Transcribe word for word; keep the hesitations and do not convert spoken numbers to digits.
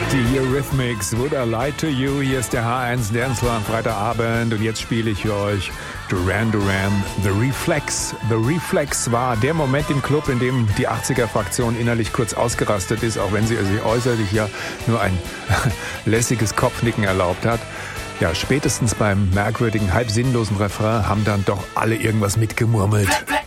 Die Eurythmics, Would I Lie to You? Hier ist der H eins Dancefloor am Freitagabend und jetzt spiele ich für euch Duran Duran, The Reflex. The Reflex war der Moment im Club, in dem die achtziger-Fraktion innerlich kurz ausgerastet ist, auch wenn sie sich äußerlich ja nur ein lässiges Kopfnicken erlaubt hat. Ja, spätestens beim merkwürdigen, halb sinnlosen Refrain haben dann doch alle irgendwas mitgemurmelt.